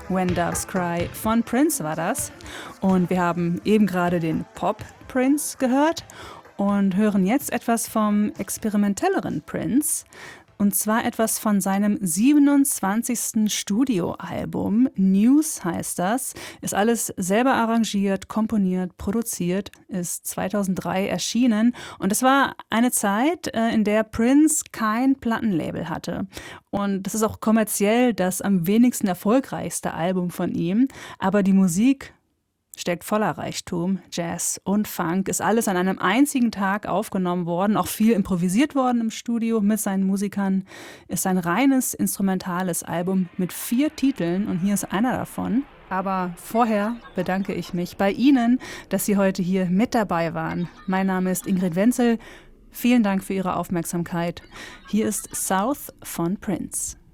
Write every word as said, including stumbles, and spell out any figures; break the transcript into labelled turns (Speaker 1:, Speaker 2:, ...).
Speaker 1: When Doves Cry von Prince war das. Und wir haben eben gerade den Pop-Prince gehört und hören jetzt etwas vom experimentelleren Prince. Und zwar etwas von seinem siebenundzwanzigsten Studioalbum. News heißt das. Ist alles selber arrangiert, komponiert, produziert. Ist zweitausenddrei erschienen. Und es war eine Zeit, in der Prince kein Plattenlabel hatte. Und das ist auch kommerziell das am wenigsten erfolgreichste Album von ihm. Aber die Musik steckt voller Reichtum. Jazz und Funk ist alles an einem einzigen Tag aufgenommen worden, auch viel improvisiert worden im Studio mit seinen Musikern. Ist ein reines instrumentales Album mit vier Titeln und hier ist einer davon. Aber vorher bedanke ich mich bei Ihnen, dass Sie heute hier mit dabei waren. Mein Name ist Ingrid Wenzel. Vielen Dank für Ihre Aufmerksamkeit. Hier ist South von Prince.